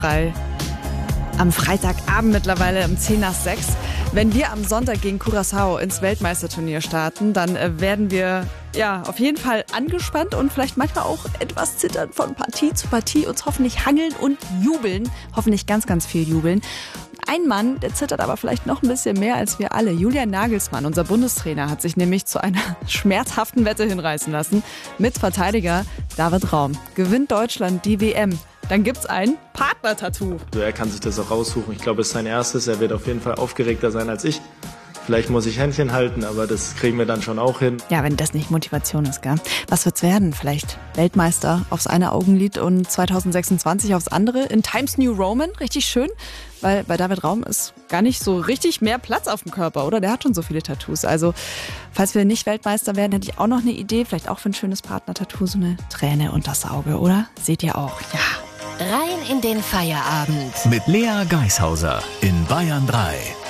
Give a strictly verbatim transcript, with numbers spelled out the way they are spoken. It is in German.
Frei. Am Freitagabend mittlerweile um zehn nach sechs. Wenn wir am Sonntag gegen Curaçao ins Weltmeisterturnier starten, dann äh, werden wir ja auf jeden Fall angespannt und vielleicht manchmal auch etwas zittern von Partie zu Partie, uns hoffentlich hangeln und jubeln, hoffentlich ganz, ganz viel jubeln. Ein Mann, der zittert aber vielleicht noch ein bisschen mehr als wir alle. Julian Nagelsmann, unser Bundestrainer, hat sich nämlich zu einer schmerzhaften Wette hinreißen lassen mit Verteidiger David Raum. Gewinnt Deutschland die W M, dann gibt's ein Partner-Tattoo. Also er kann sich das auch raussuchen. Ich glaube, es ist sein erstes. Er wird auf jeden Fall aufgeregter sein als ich. Vielleicht muss ich Händchen halten, aber das kriegen wir dann schon auch hin. Ja, wenn das nicht Motivation ist, gell? Was wird's werden? Vielleicht Weltmeister aufs eine Augenlid und zwanzig sechsundzwanzig aufs andere in Times New Roman. Richtig schön, weil bei David Raum ist gar nicht so richtig mehr Platz auf dem Körper, oder? Der hat schon so viele Tattoos. Also, falls wir nicht Weltmeister werden, hätte ich auch noch eine Idee. Vielleicht auch für ein schönes Partner-Tattoo, so eine Träne unter das Auge, oder? Seht ihr auch, ja. Rein in den Feierabend. Mit Lea Geishauser in Bayern drei.